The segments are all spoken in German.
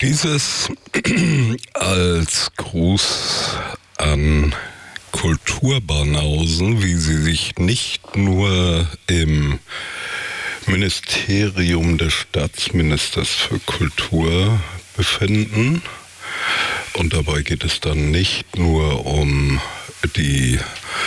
Dieses als Gruß an Kulturbanausen, wie sie sich nicht nur im Ministerium des Staatsministers für Kultur befinden. Und dabei geht es dann nicht nur um die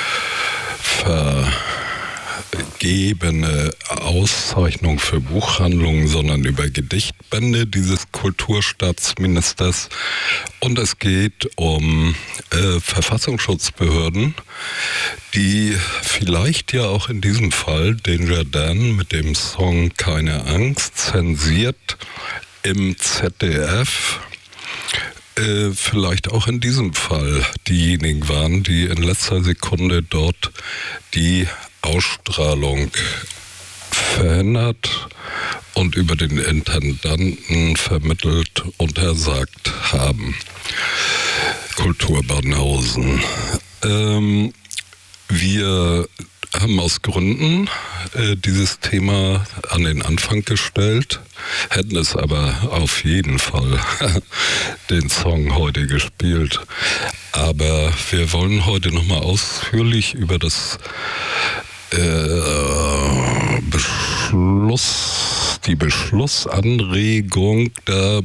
vergebene Auszeichnung für Buchhandlungen, sondern über Gedichtbände dieses Kulturstaatsministers. Und es geht um Verfassungsschutzbehörden, die vielleicht ja auch in diesem Fall Danger Dan mit dem Song Keine Angst zensiert im ZDF vielleicht auch in diesem Fall diejenigen waren, die in letzter Sekunde dort die Ausstrahlung verhindert und über den Intendanten vermittelt untersagt haben. Kulturbanausen. Wir haben aus Gründen dieses Thema an den Anfang gestellt, hätten es aber auf jeden Fall den Song heute gespielt. Aber wir wollen heute nochmal ausführlich über das die Beschlussanregung der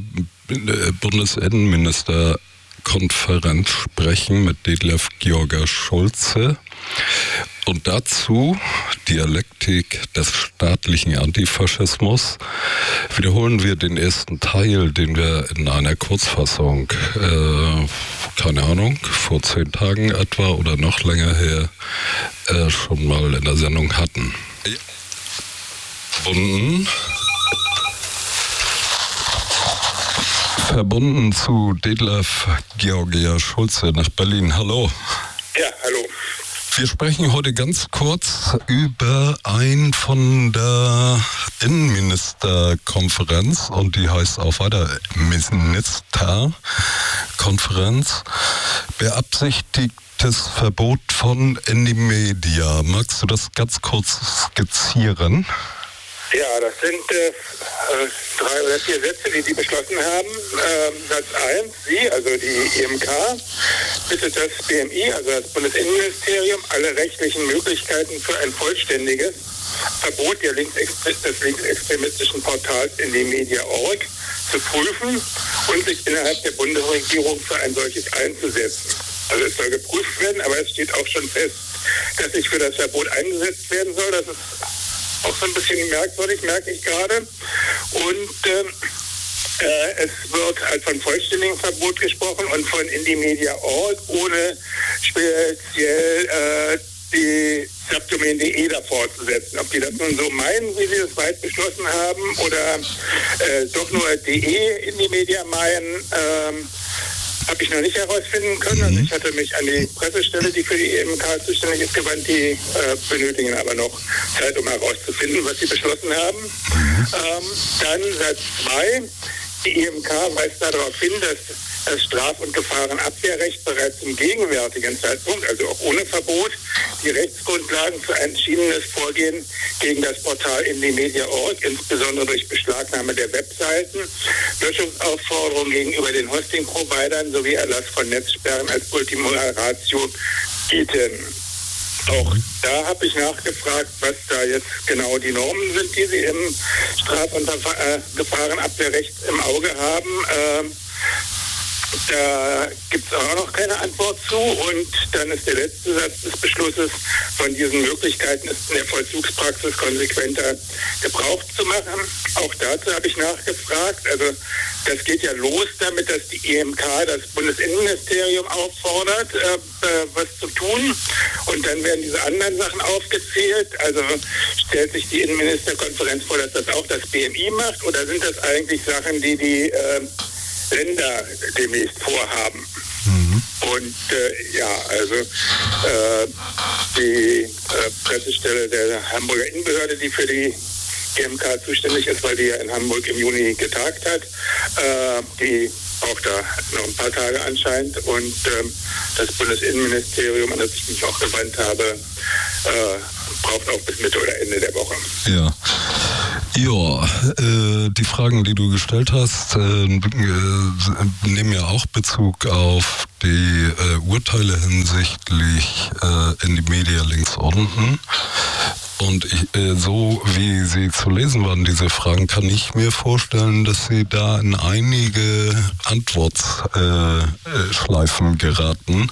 Bundesinnenministerkonferenz sprechen mit Detlef Georger-Schulze. Und dazu Dialektik des staatlichen Antifaschismus wiederholen wir den ersten Teil, den wir in einer Kurzfassung, keine Ahnung, vor 10 Tagen etwa oder noch länger her schon mal in der Sendung hatten. Verbunden zu Detlef Georger-Schulze nach Berlin. Hallo. Ja, hallo. Wir sprechen heute ganz kurz über ein von der Innenministerkonferenz und die heißt auch weiter Ministerkonferenz, beabsichtigtes Verbot von Indymedia. Magst du das ganz kurz skizzieren? Ja, das sind 3 oder 4 Sätze, die beschlossen haben. Satz 1, Sie, also die IMK, bittet das BMI, also das Bundesinnenministerium, alle rechtlichen Möglichkeiten für ein vollständiges Verbot des linksextremistischen Portals Indymedia.org zu prüfen und sich innerhalb der Bundesregierung für ein solches einzusetzen. Also es soll geprüft werden, aber es steht auch schon fest, dass sich für das Verbot eingesetzt werden soll. Das ist auch so ein bisschen merkwürdig, merke ich gerade. Und es wird halt von vollständigem Verbot gesprochen und von Indymedia.org, ohne speziell die Subdomain.de davor zu setzen. Ob die das nun so meinen, wie sie es weit beschlossen haben, oder doch nur .de Indymedia meinen, habe ich noch nicht herausfinden können. Also ich hatte mich an die Pressestelle, die für die EMK zuständig ist, gewandt. Die benötigen aber noch Zeit, um herauszufinden, was sie beschlossen haben. Dann Satz 2. Die EMK weist darauf hin, dass das Straf- und Gefahrenabwehrrecht bereits zum gegenwärtigen Zeitpunkt, also auch ohne Verbot, die Rechtsgrundlagen für ein entschiedenes Vorgehen gegen das Portal Indymedia.org, insbesondere durch Beschlagnahme der Webseiten, Löschungsaufforderungen gegenüber den Hosting-Providern sowie Erlass von Netzsperren als Ultima Ratio bieten. Auch da habe ich nachgefragt, was da jetzt genau die Normen sind, die sie im Straf- und Gefahrenabwehrrecht im Auge haben. Da gibt es auch noch keine Antwort zu. Und dann ist der letzte Satz des Beschlusses: Von diesen Möglichkeiten ist in der Vollzugspraxis konsequenter Gebrauch zu machen. Auch dazu habe ich nachgefragt. Also das geht ja los damit, dass die EMK das Bundesinnenministerium auffordert, was zu tun. Und dann werden diese anderen Sachen aufgezählt. Also stellt sich die Innenministerkonferenz vor, dass das auch das BMI macht? Oder sind das eigentlich Sachen, die Länder demnächst vorhaben? Und die Pressestelle der Hamburger Innenbehörde, die für die GMK zuständig ist, weil die ja in Hamburg im Juni getagt hat, die braucht da noch ein paar Tage anscheinend. Und das Bundesinnenministerium, an das ich mich auch gewandt habe, braucht auch bis Mitte oder Ende der Woche. Ja. Ja, die Fragen, die du gestellt hast, nehmen ja auch Bezug auf die Urteile hinsichtlich in die Media links unten. Und so wie sie zu lesen waren, diese Fragen, kann ich mir vorstellen, dass sie da in einige Antwortschleifen geraten.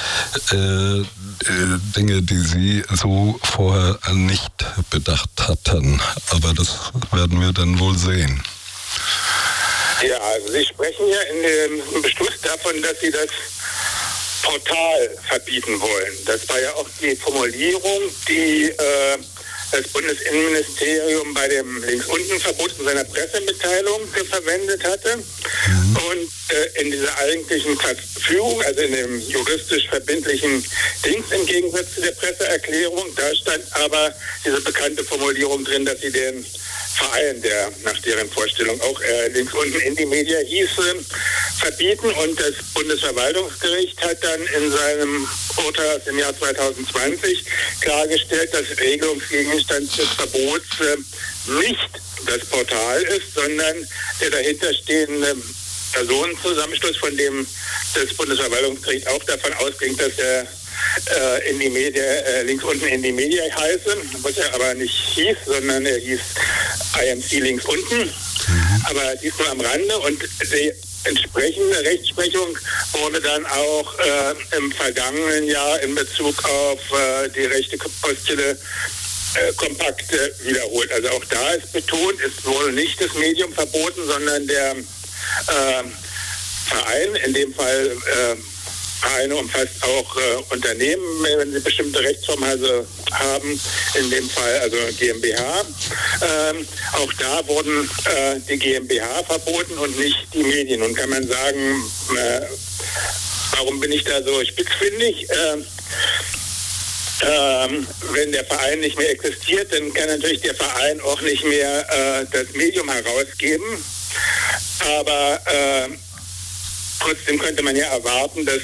Dinge, die sie so vorher nicht bedacht hatten. Aber das werden wir dann wohl sehen. Ja, also Sie sprechen ja in dem Beschluss davon, dass Sie das Portal verbieten wollen. Das war ja auch die Formulierung, die das Bundesinnenministerium bei dem Links-Unten-Verbot in seiner Pressemitteilung verwendet hatte. Und in dieser eigentlichen Verfügung, also in dem juristisch verbindlichen Dings im Gegensatz zu der Presseerklärung, da stand aber diese bekannte Formulierung drin, dass sie den Verein, der nach deren Vorstellung auch links unten in die Media hieß, verbieten. Und das Bundesverwaltungsgericht hat dann in seinem Urteil aus dem Jahr 2020 klargestellt, dass Regelungsgegenstand des Verbots nicht das Portal ist, sondern der dahinterstehende Personenzusammenschluss, von dem das Bundesverwaltungsgericht auch davon ausging, dass er in die Media, links unten in die Media heiße, was er aber nicht hieß, sondern er hieß IMC links unten, aber dies nur am Rande. Und die entsprechende Rechtsprechung wurde dann auch im vergangenen Jahr in Bezug auf die rechte Poststelle kompakt wiederholt. Also auch da ist betont, es wurde nicht das Medium verboten, sondern der Verein, in dem Fall Vereine umfasst auch Unternehmen, wenn sie bestimmte Rechtsformen also haben, in dem Fall also GmbH. Auch da wurden die GmbH verboten und nicht die Medien. Und kann man sagen, warum bin ich da so spitzfindig? Wenn der Verein nicht mehr existiert, dann kann natürlich der Verein auch nicht mehr das Medium herausgeben. Aber trotzdem könnte man ja erwarten, dass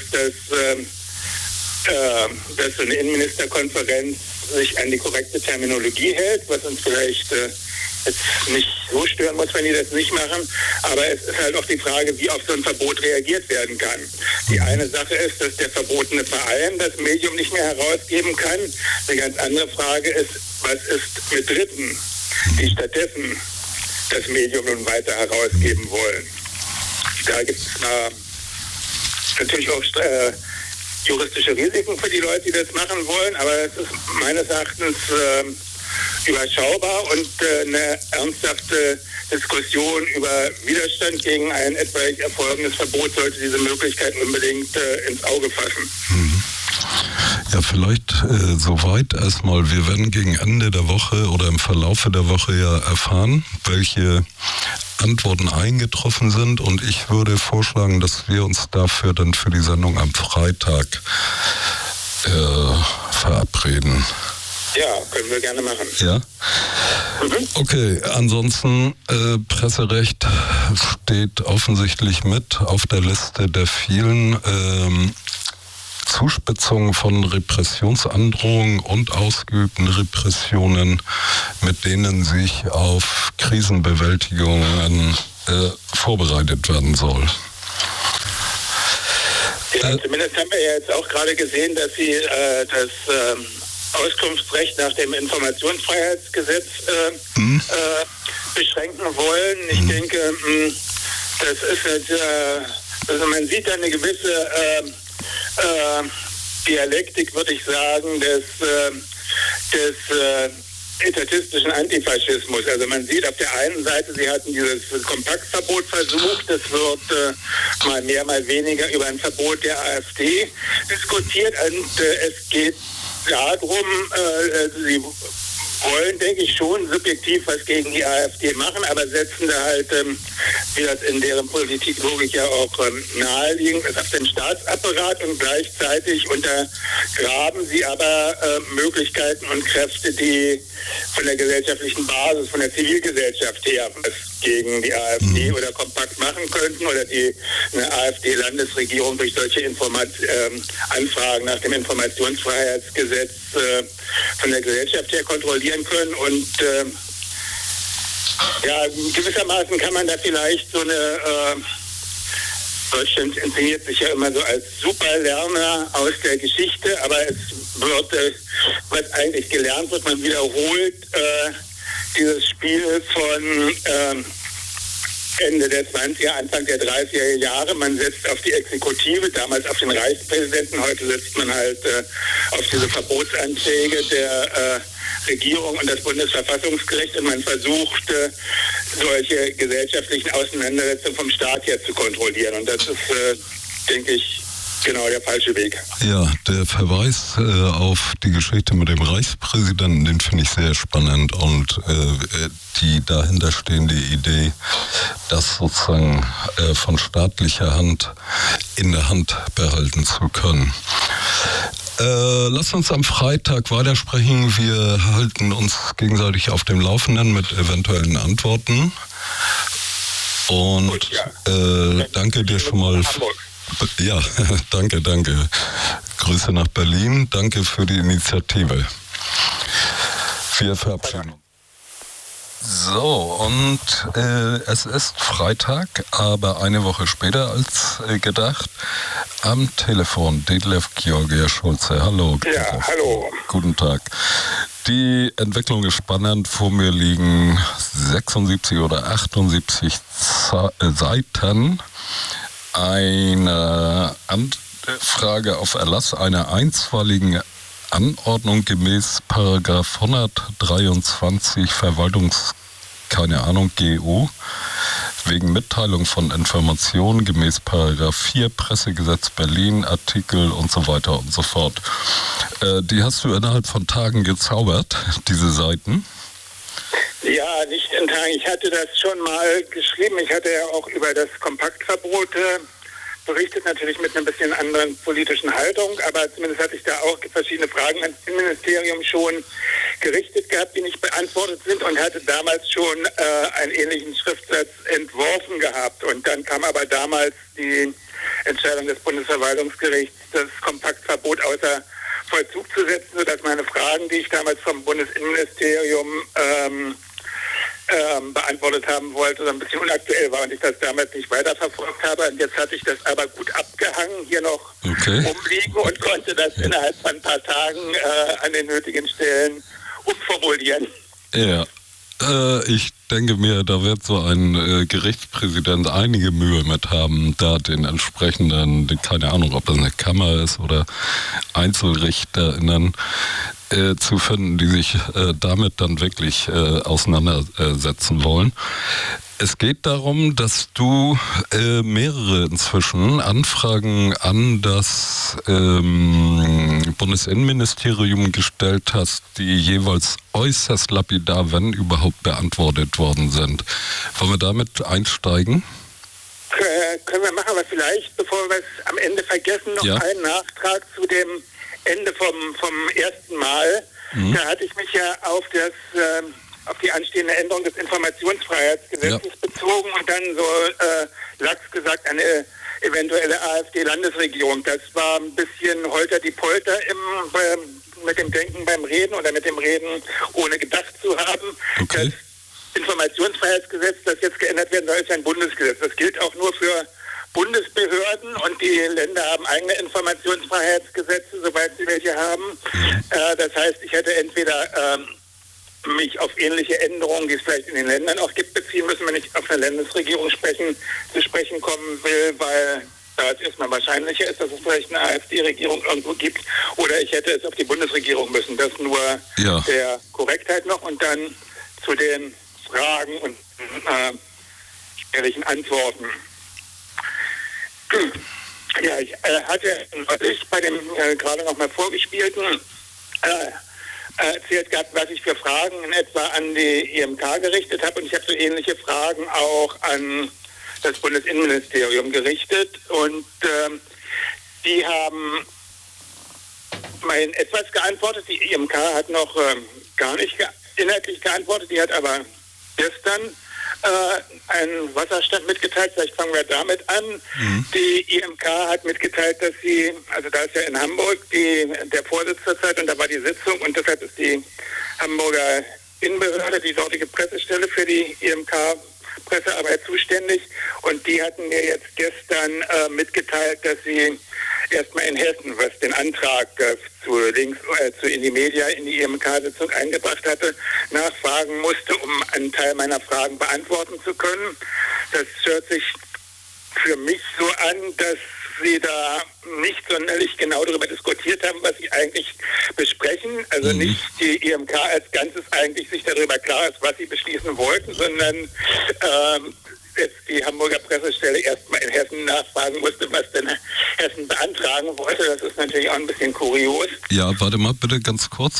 so eine Innenministerkonferenz sich an die korrekte Terminologie hält, was uns vielleicht jetzt nicht so stören muss, wenn die das nicht machen. Aber es ist halt auch die Frage, wie auf so ein Verbot reagiert werden kann. Die eine Sache ist, dass der verbotene Verein das Medium nicht mehr herausgeben kann. Eine ganz andere Frage ist, was ist mit Dritten, die stattdessen das Medium nun weiter herausgeben wollen. Da gibt es natürlich auch juristische Risiken für die Leute, die das machen wollen, aber es ist meines Erachtens überschaubar und eine ernsthafte Diskussion über Widerstand gegen ein etwaig erfolgendes Verbot sollte diese Möglichkeit unbedingt ins Auge fassen. Ja, vielleicht soweit erstmal. Wir werden gegen Ende der Woche oder im Verlaufe der Woche ja erfahren, welche Antworten eingetroffen sind, und ich würde vorschlagen, dass wir uns dafür dann für die Sendung am Freitag verabreden. Ja, können wir gerne machen. Ja? Okay, ansonsten Presserecht steht offensichtlich mit auf der Liste der vielen Zuspitzungen von Repressionsandrohungen und ausgeübten Repressionen, mit denen sich auf Krisenbewältigungen vorbereitet werden soll. Ja, zumindest haben wir ja jetzt auch gerade gesehen, dass Sie das Auskunftsrecht nach dem Informationsfreiheitsgesetz beschränken wollen. Ich denke, das ist halt, also man sieht da eine gewisse Dialektik, würde ich sagen, des etatistischen Antifaschismus. Also man sieht auf der einen Seite, sie hatten dieses Kompaktverbot versucht, es wird mal mehr, mal weniger über ein Verbot der AfD diskutiert, und es geht darum, sie wollen, denke ich, schon subjektiv was gegen die AfD machen, aber setzen da halt, wie das in deren Politiklogik ja auch naheliegend ist, auf den Staatsapparat, und gleichzeitig untergraben sie aber Möglichkeiten und Kräfte, die von der gesellschaftlichen Basis, von der Zivilgesellschaft her was gegen die AfD oder kompakt machen könnten, oder die eine AfD-Landesregierung durch solche Anfragen nach dem Informationsfreiheitsgesetz von der Gesellschaft her kontrollieren können. Und Ja, gewissermaßen kann man da vielleicht so eine, Deutschland inszeniert sich ja immer so als Superlerner aus der Geschichte, aber es wird, was eigentlich gelernt wird, man wiederholt dieses Spiel von Ende der 20er, Anfang der 30er Jahre. Man setzt auf die Exekutive, damals auf den Reichspräsidenten, heute setzt man halt auf diese Verbotsanträge der Regierung und das Bundesverfassungsgericht und man versucht, solche gesellschaftlichen Auseinandersetzungen vom Staat her zu kontrollieren. Und das ist, denke ich, genau der falsche Weg. Ja, der Verweis auf die Geschichte mit dem Reichspräsidenten, den finde ich sehr spannend und die dahinterstehende Idee, das sozusagen von staatlicher Hand in der Hand behalten zu können. Lass uns am Freitag weitersprechen. Wir halten uns gegenseitig auf dem Laufenden mit eventuellen Antworten. Und gut, ja. Danke dir schon mal. Ja, danke. Grüße nach Berlin. Danke für die Initiative. Wir verabschieden uns. So, und es ist Freitag, aber eine Woche später als gedacht. Am Telefon Detlef Georgia Schulze. Hallo. Ja, hallo. Guten Tag. Die Entwicklung ist spannend. Vor mir liegen 76 oder 78 Seiten. Eine Anfrage auf Erlass einer einstweiligen Anordnung gemäß Paragraph 123 GO wegen Mitteilung von Informationen gemäß Paragraph 4 Pressegesetz Berlin, Artikel und so weiter und so fort. Die hast du innerhalb von Tagen gezaubert, diese Seiten? Ja, nicht in Tagen. Ich hatte das schon mal geschrieben. Ich hatte ja auch über das Kompaktverbot berichtet, natürlich mit einer bisschen anderen politischen Haltung, aber zumindest hatte ich da auch verschiedene Fragen ans Innenministerium schon gerichtet gehabt, die nicht beantwortet sind und hatte damals schon einen ähnlichen Schriftsatz entworfen gehabt. Und dann kam aber damals die Entscheidung des Bundesverwaltungsgerichts, das Kompaktverbot außer Vollzug zu setzen, sodass meine Fragen, die ich damals vom Bundesinnenministerium beantwortet haben wollte, so ein bisschen unaktuell war und ich das damals nicht weiterverfolgt habe. Und jetzt hatte ich das aber gut abgehangen, hier noch rumliegen und konnte das innerhalb von ein paar Tagen an den nötigen Stellen umformulieren. Ja, ich denke mir, da wird so ein Gerichtspräsident einige Mühe mit haben, da den entsprechenden, keine Ahnung, ob das eine Kammer ist oder EinzelrichterInnen, zu finden, die sich damit dann wirklich auseinandersetzen wollen. Es geht darum, dass du mehrere inzwischen Anfragen an das Bundesinnenministerium gestellt hast, die jeweils äußerst lapidar, wenn überhaupt, beantwortet worden sind. Wollen wir damit einsteigen? Können wir machen, aber vielleicht, bevor wir es am Ende vergessen, noch einen Nachtrag zu dem Ende vom ersten Mal. Da hatte ich mich ja auf die anstehende Änderung des Informationsfreiheitsgesetzes bezogen und dann so lax gesagt eine eventuelle AfD-Landesregierung. Das war ein bisschen holter die Polter mit dem Denken beim Reden oder mit dem Reden ohne gedacht zu haben. Okay. Das Informationsfreiheitsgesetz, das jetzt geändert werden soll, ist ein Bundesgesetz. Das gilt auch nur für Bundesbehörden und die Länder haben eigene Informationsfreiheitsgesetze, soweit sie welche haben. Das heißt, ich hätte entweder mich auf ähnliche Änderungen, die es vielleicht in den Ländern auch gibt, beziehen müssen, wenn ich auf eine Landesregierung zu sprechen kommen will, weil da es erstmal wahrscheinlicher ist, dass es vielleicht eine AfD-Regierung irgendwo gibt, oder ich hätte es auf die Bundesregierung müssen. Das nur der Korrektheit noch und dann zu den Fragen und ehrlichen Antworten. Ja, ich hatte bei dem gerade noch mal vorgespielten erzählt gehabt, was ich für Fragen in etwa an die IMK gerichtet habe. Und ich habe so ähnliche Fragen auch an das Bundesinnenministerium gerichtet. Und die haben mal etwas geantwortet. Die IMK hat noch gar nicht inhaltlich geantwortet. Die hat aber gestern einen Wasserstand mitgeteilt, vielleicht fangen wir damit an. Die IMK hat mitgeteilt, dass sie, also da ist ja in Hamburg der Vorsitz zur Zeit und da war die Sitzung und deshalb ist die Hamburger Bundesinnenbehörde, die dortige Pressestelle für die IMK-Pressearbeit zuständig. Und die hatten mir jetzt gestern mitgeteilt, dass sie erstmal in Hessen, was den Antrag zu Indymedia in die IMK-Sitzung eingebracht hatte, nachfragen musste, um einen Teil meiner Fragen beantworten zu können. Das hört sich für mich so an, dass Sie da nicht sonderlich genau darüber diskutiert haben, was Sie eigentlich besprechen. Also nicht die IMK als Ganzes eigentlich sich darüber klar ist, was Sie beschließen wollten, sondern jetzt die Hamburger Pressestelle erstmal in Hessen nachfragen musste, was denn Hessen beantragen wollte. Das ist natürlich auch ein bisschen kurios. Ja, warte mal bitte ganz kurz.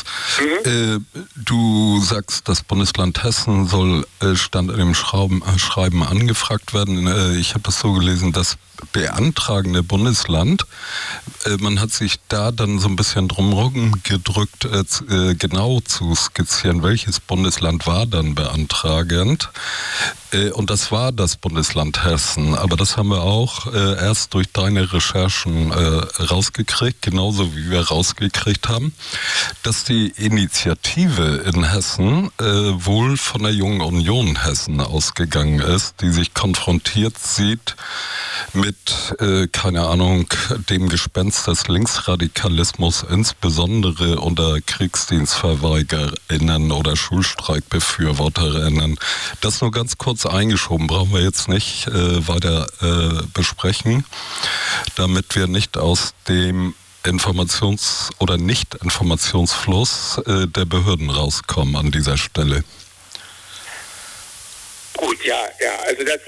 Du sagst, das Bundesland Hessen soll stand in dem Schreiben angefragt werden. Ich habe das so gelesen, das beantragende Bundesland, man hat sich da dann so ein bisschen drumherum gedrückt, genau zu skizzieren, welches Bundesland war dann beantragend. Und das war das Bundesland Hessen. Aber das haben wir auch erst durch deine Recherchen rausgekriegt, genauso wie wir rausgekriegt haben, dass die Initiative in Hessen wohl von der Jungen Union Hessen ausgegangen ist, die sich konfrontiert sieht mit, keine Ahnung, dem Gespenst des Linksradikalismus, insbesondere unter KriegsdienstverweigerInnen oder SchulstreikbefürworterInnen. Das nur ganz kurz eingeschoben, brauchen wir jetzt nicht weiter besprechen, damit wir nicht aus dem Informations- oder Nicht-Informationsfluss der Behörden rauskommen an dieser Stelle. Gut, ja, also das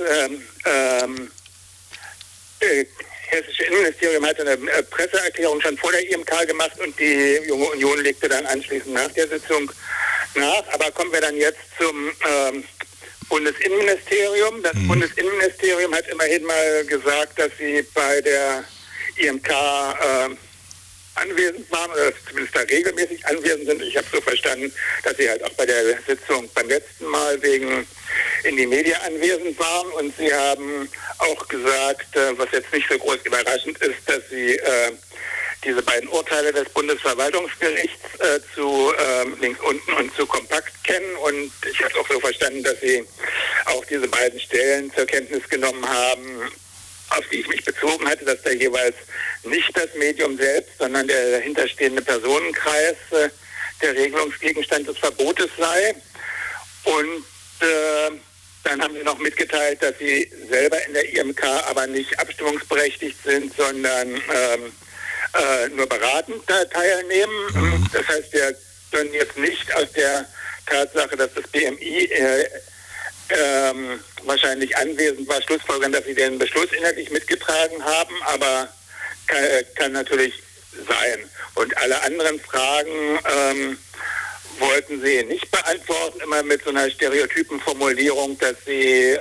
Hessische Innenministerium hat eine Presseerklärung schon vor der IMK gemacht und die Junge Union legte dann anschließend nach der Sitzung nach. Aber kommen wir dann jetzt zum Bundesinnenministerium. Das Bundesinnenministerium hat immerhin mal gesagt, dass sie bei der IMK anwesend waren, oder zumindest da regelmäßig anwesend sind. Ich habe so verstanden, dass sie halt auch bei der Sitzung beim letzten Mal wegen Indymedia anwesend waren. Und sie haben auch gesagt, was jetzt nicht so groß überraschend ist, dass sie diese beiden Urteile des Bundesverwaltungsgerichts zu links unten und zu kompakt kennen. Und ich habe auch so verstanden, dass sie auch diese beiden Stellen zur Kenntnis genommen haben, auf die ich mich bezogen hatte, dass da jeweils nicht das Medium selbst, sondern der dahinterstehende Personenkreis der Regelungsgegenstand des Verbotes sei. Und dann haben sie noch mitgeteilt, dass sie selber in der IMK aber nicht abstimmungsberechtigt sind, sondern nur beratend teilnehmen. Das heißt, wir können jetzt nicht aus der Tatsache, dass das BMI wahrscheinlich anwesend war, schlussfolgern, dass sie den Beschluss inhaltlich mitgetragen haben, aber kann natürlich sein. Und alle anderen Fragen wollten sie nicht beantworten, immer mit so einer stereotypen Formulierung, dass sie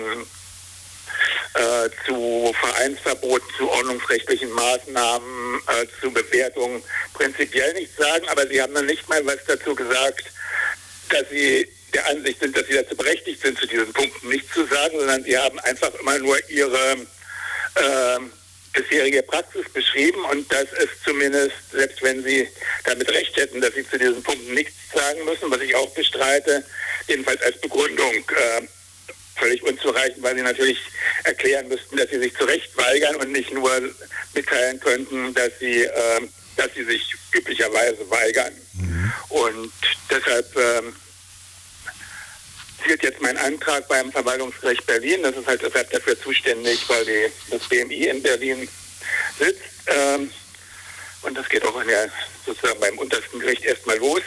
zu Vereinsverboten, zu ordnungsrechtlichen Maßnahmen, zu Bewertungen prinzipiell nichts sagen, aber sie haben dann nicht mal was dazu gesagt, dass sie der Ansicht sind, dass sie dazu berechtigt sind, zu diesen Punkten nichts zu sagen, sondern sie haben einfach immer nur ihre bisherige Praxis beschrieben und das ist zumindest, selbst wenn sie damit recht hätten, dass sie zu diesen Punkten nichts sagen müssen, was ich auch bestreite, jedenfalls als Begründung völlig unzureichend, weil sie natürlich erklären müssten, dass sie sich zu Recht weigern und nicht nur mitteilen könnten, dass sie sich üblicherweise weigern. Und deshalb zielt jetzt mein Antrag beim Verwaltungsgericht Berlin. Das ist halt deshalb dafür zuständig, weil das BMI in Berlin sitzt. Und das geht auch sozusagen beim untersten Gericht erstmal los,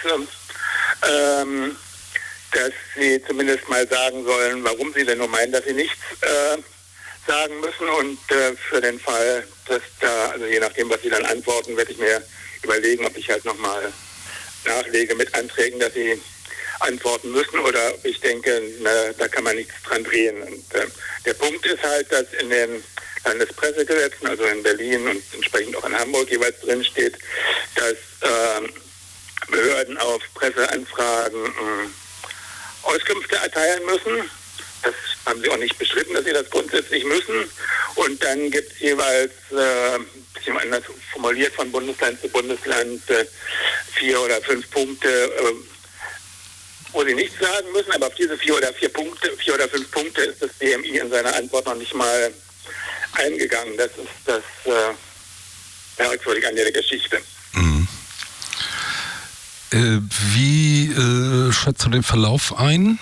dass sie zumindest mal sagen sollen, warum sie denn nur meinen, dass sie nichts sagen müssen. Und für den Fall, dass da, also je nachdem, was sie dann antworten, werde ich mir überlegen, ob ich halt nochmal nachlege mit Anträgen, dass sie antworten müssen oder ob ich denke, da kann man nichts dran drehen. Und der Punkt ist halt, dass in den Landespressegesetzen, also in Berlin und entsprechend auch in Hamburg jeweils drin steht, dass Behörden auf Presseanfragen Auskünfte erteilen müssen. Das haben sie auch nicht bestritten, dass sie das grundsätzlich müssen. Und dann gibt es jeweils, bisschen anders formuliert von Bundesland zu Bundesland, 4 oder 5 Punkte, wo sie nichts sagen müssen, aber auf diese 4 oder 5 Punkte ist das BMI in seiner Antwort noch nicht mal eingegangen. Das ist das merkwürdige an der Geschichte. Mhm. Wie schätzt du den Verlauf ein?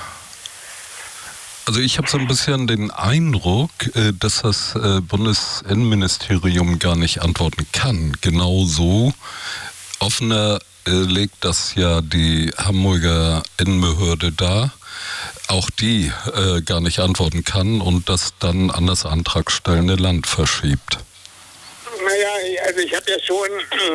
Also ich habe so ein bisschen den Eindruck, dass das Bundesinnenministerium gar nicht antworten kann. Genauso offener legt das ja die Hamburger Innenbehörde dar, auch die gar nicht antworten kann und das dann an das antragstellende Land verschiebt. Naja, also ich habe ja schon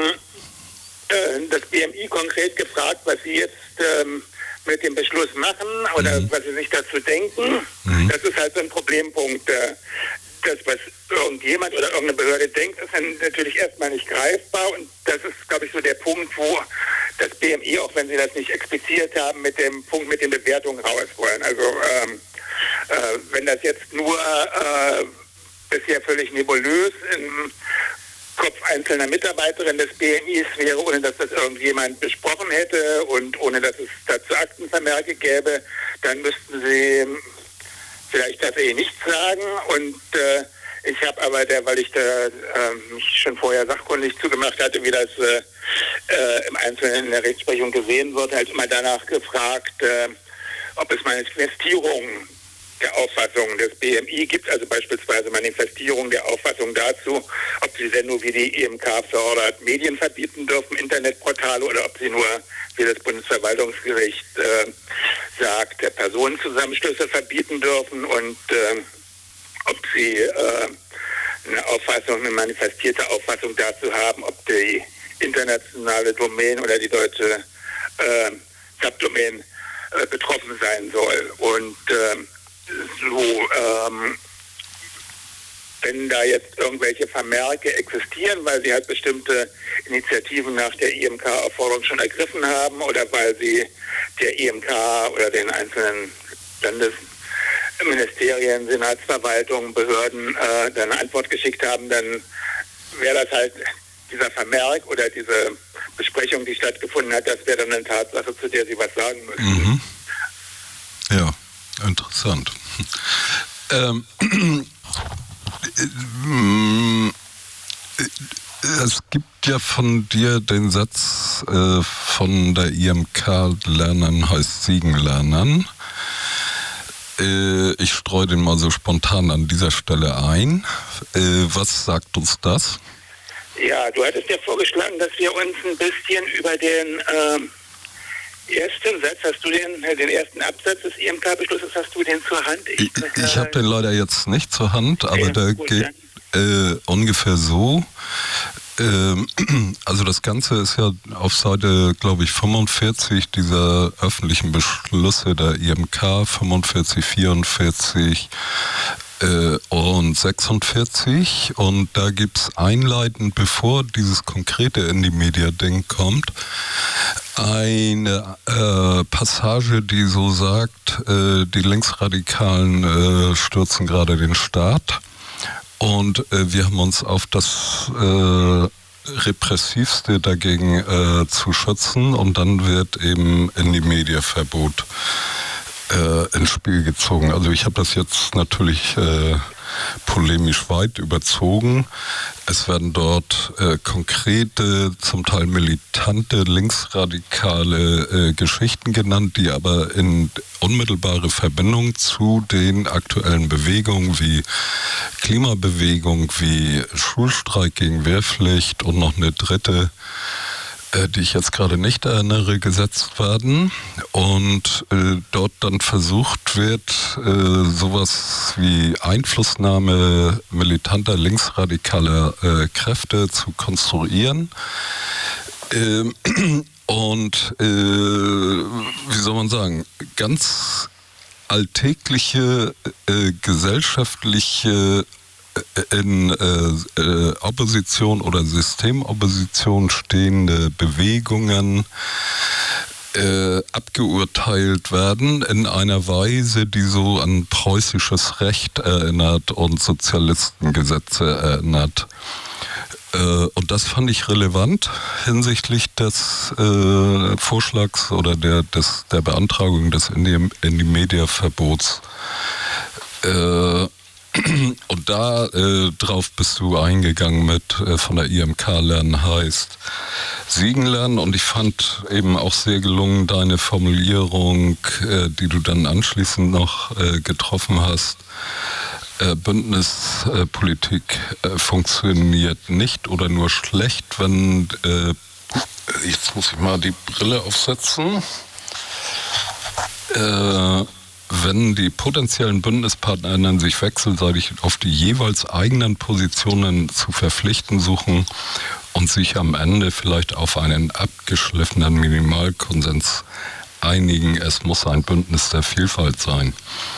das BMI konkret gefragt, was sie jetzt mit dem Beschluss machen oder was sie sich dazu denken. Das ist halt so ein Problempunkt. Das, was irgendjemand oder irgendeine Behörde denkt, ist dann natürlich erstmal nicht greifbar und das ist, glaube ich, so der Punkt, wo das BMI, auch wenn sie das nicht expliziert haben, mit dem Punkt mit den Bewertungen raus wollen. Also wenn das jetzt nur bisher völlig nebulös im Kopf einzelner Mitarbeiterin des BMIs wäre, ohne dass das irgendjemand besprochen hätte und ohne dass es dazu Aktenvermerke gäbe, dann müssten sie vielleicht tatsächlich nichts sagen. Und ich habe aber, weil ich da mich schon vorher sachkundig zugemacht hatte, wie das im Einzelnen in der Rechtsprechung gesehen wird, halt immer danach gefragt, ob es Manifestierungen der Auffassung des BMI gibt, also beispielsweise Manifestierung der Auffassung dazu, ob sie denn nur, wie die IMK fördert, Medien verbieten dürfen, Internetportale, oder ob sie nur, wie das Bundesverwaltungsgericht sagt, Personenzusammenschlüsse verbieten dürfen und ob sie eine manifestierte Auffassung dazu haben, ob die internationale Domain oder die deutsche Subdomain betroffen sein soll. Und wenn da jetzt irgendwelche Vermerke existieren, weil sie halt bestimmte Initiativen nach der IMK-Aufforderung schon ergriffen haben oder weil sie der IMK oder den einzelnen Landesministerien, Senatsverwaltungen, Behörden dann eine Antwort geschickt haben, dann wäre das halt dieser Vermerk oder diese Besprechung, die stattgefunden hat, das wäre dann eine Tatsache, zu der sie was sagen müssen. Mhm. Ja, interessant. Es gibt ja von dir den Satz von der IMK, Lernen heißt Siegen lernen. Ich streue den mal so spontan an dieser Stelle ein. Was sagt uns das? Ja, du hattest ja vorgeschlagen, dass wir uns ein bisschen über den ersten Satz, hast du den ersten Absatz des IMK-Beschlusses, hast du den zur Hand? Ich habe den leider jetzt nicht zur Hand, aber ja, der geht ungefähr so. Also das Ganze ist ja auf Seite, glaube ich, 45 dieser öffentlichen Beschlüsse der IMK, 45, 44 und 46. Und da gibt es einleitend, bevor dieses konkrete in die Media-Ding kommt, eine Passage, die so sagt, die Linksradikalen stürzen gerade den Staat. Und wir haben uns auf das Repressivste dagegen zu schützen und dann wird eben in die Media-Verbot ins Spiel gezogen. Also ich habe das jetzt natürlich polemisch weit überzogen. Es werden dort konkrete, zum Teil militante, linksradikale Geschichten genannt, die aber in unmittelbare Verbindung zu den aktuellen Bewegungen wie Klimabewegung, wie Schulstreik gegen Wehrpflicht und noch eine dritte, die ich jetzt gerade nicht erinnere, gesetzt werden und dort dann versucht wird, sowas wie Einflussnahme militanter linksradikaler Kräfte zu konstruieren und wie soll man sagen, ganz alltägliche gesellschaftliche in Opposition oder Systemopposition stehende Bewegungen abgeurteilt werden in einer Weise, die so an preußisches Recht erinnert und Sozialistengesetze erinnert. Und das fand ich relevant hinsichtlich des Vorschlags oder der Beantragung des Indie-Media-Verbots. Und da drauf bist du eingegangen mit von der IMK lernen heißt siegen lernen, und ich fand eben auch sehr gelungen deine Formulierung, die du dann anschließend noch getroffen hast. Bündnispolitik funktioniert nicht oder nur schlecht, wenn jetzt muss ich mal die Brille aufsetzen. Wenn die potenziellen BündnispartnerInnen sich wechselseitig auf die jeweils eigenen Positionen zu verpflichten suchen und sich am Ende vielleicht auf einen abgeschliffenen Minimalkonsens einigen, es muss ein Bündnis der Vielfalt sein.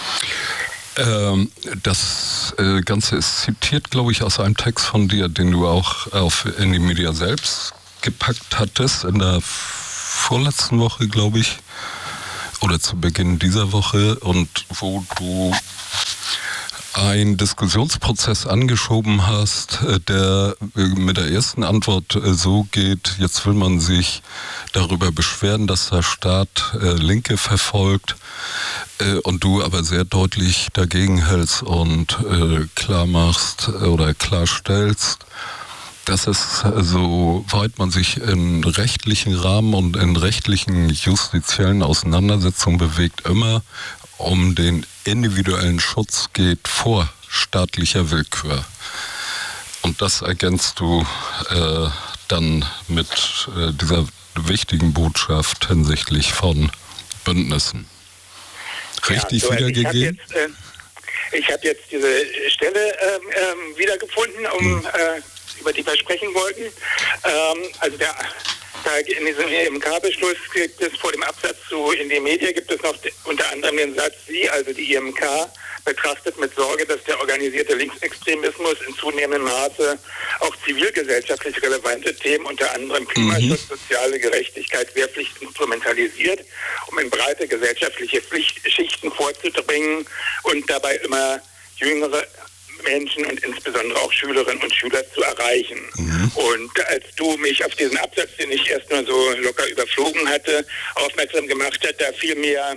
Das Ganze ist zitiert, glaube ich, aus einem Text von dir, den du auch auf Indie-Media selbst gepackt hattest, in der vorletzten Woche, glaube ich, oder zu Beginn dieser Woche, und wo du einen Diskussionsprozess angeschoben hast, der mit der ersten Antwort so geht: Jetzt will man sich darüber beschweren, dass der Staat Linke verfolgt, und du aber sehr deutlich dagegen hältst und klar machst oder klarstellst, dass es, soweit man sich in rechtlichen Rahmen und in rechtlichen justiziellen Auseinandersetzungen bewegt, immer um den individuellen Schutz geht vor staatlicher Willkür. Und das ergänzt du dann mit dieser wichtigen Botschaft hinsichtlich von Bündnissen. Richtig wiedergegeben? Ich habe jetzt diese Stelle wiedergefunden, über die wir sprechen wollten. Also in diesem IMK-Beschluss gibt es vor dem Absatz zu Indie-Media gibt es noch unter anderem den Satz: Sie, also die IMK, betrachtet mit Sorge, dass der organisierte Linksextremismus in zunehmendem Maße auch zivilgesellschaftlich relevante Themen, unter anderem Klimaschutz, soziale Gerechtigkeit, Wehrpflicht instrumentalisiert, um in breite gesellschaftliche Schichten vorzudringen und dabei immer jüngere Menschen und insbesondere auch Schülerinnen und Schüler zu erreichen. Und als du mich auf diesen Absatz, den ich erst mal so locker überflogen hatte, aufmerksam gemacht hast, da fiel mir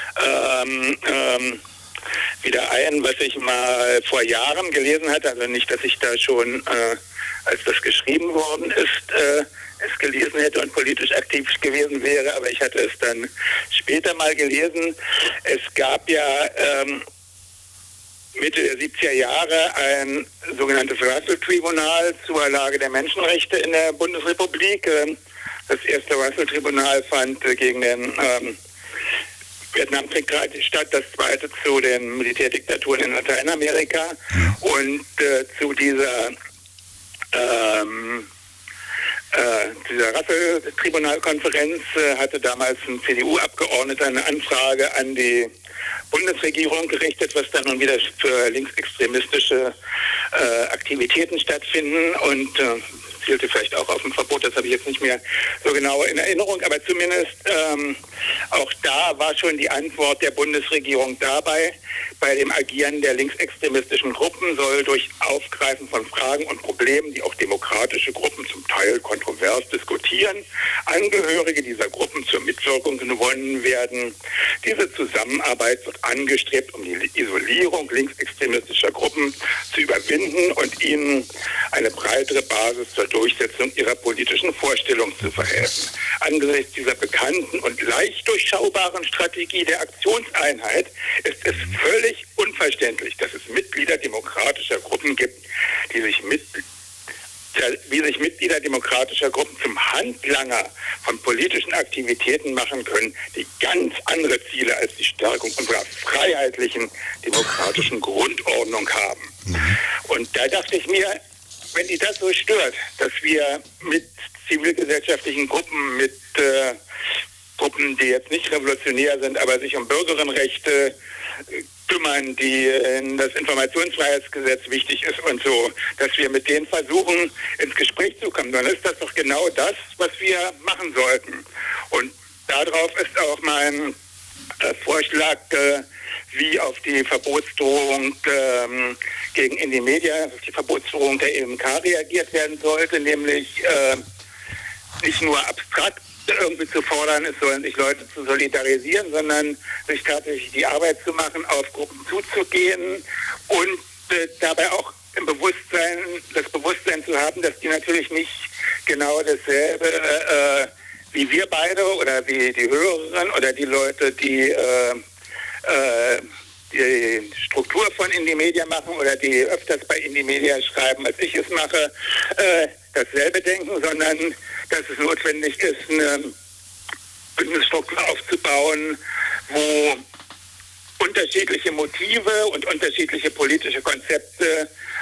wieder ein, was ich mal vor Jahren gelesen hatte, also nicht, dass ich da schon, als das geschrieben worden ist, es gelesen hätte und politisch aktiv gewesen wäre, aber ich hatte es dann später mal gelesen. Es gab ja Mitte der 70er Jahre ein sogenanntes Russell-Tribunal zur Lage der Menschenrechte in der Bundesrepublik. Das erste Russell-Tribunal fand gegen den Vietnamkrieg statt, das zweite zu den Militärdiktaturen in Lateinamerika. Und zu dieser Russell-Tribunalkonferenz hatte damals ein CDU-Abgeordneter eine Anfrage an die Bundesregierung gerichtet, was dann nun wieder für linksextremistische Aktivitäten stattfinden, und zielte vielleicht auch auf ein Verbot, das habe ich jetzt nicht mehr so genau in Erinnerung, aber zumindest auch da war schon die Antwort der Bundesregierung dabei: Bei dem Agieren der linksextremistischen Gruppen soll durch Aufgreifen von Fragen und Problemen, die auch demokratische Gruppen zum Teil kontrovers diskutieren, Angehörige dieser Gruppen zur Mitwirkung gewonnen werden. Diese Zusammenarbeit wird angestrebt, um die Isolierung linksextremistischer Gruppen zu überwinden und ihnen eine breitere Basis zur Durchsetzung ihrer politischen Vorstellungen zu verhelfen. Angesichts dieser bekannten und leicht durchschaubaren Strategie der Aktionseinheit ist es völlig unverständlich, dass es Mitglieder demokratischer Gruppen gibt, wie sich Mitglieder demokratischer Gruppen zum Handlanger von politischen Aktivitäten machen können, die ganz andere Ziele als die Stärkung unserer freiheitlichen demokratischen Grundordnung haben. Und da dachte ich mir, wenn die das so stört, dass wir mit zivilgesellschaftlichen Gruppen, mit Gruppen, die jetzt nicht revolutionär sind, aber sich um Bürgerinnenrechte kümmern, die in das Informationsfreiheitsgesetz wichtig ist und so, dass wir mit denen versuchen, ins Gespräch zu kommen, dann ist das doch genau das, was wir machen sollten. Und darauf ist auch mein Vorschlag wie auf die Verbotsdrohung gegen Indie Media, auf die Verbotsdrohung der EMK reagiert werden sollte, nämlich nicht nur abstrakt irgendwie zu fordern, es sollen sich Leute zu solidarisieren, sondern sich tatsächlich die Arbeit zu machen, auf Gruppen zuzugehen und dabei auch das Bewusstsein zu haben, dass die natürlich nicht genau dasselbe wie wir beide oder wie die Hörerin oder die Leute, die die Struktur von Indie Media machen oder die öfters bei Indie Media schreiben, als ich es mache, dasselbe denken, sondern dass es notwendig ist, eine Bündnisstruktur aufzubauen, wo unterschiedliche Motive und unterschiedliche politische Konzepte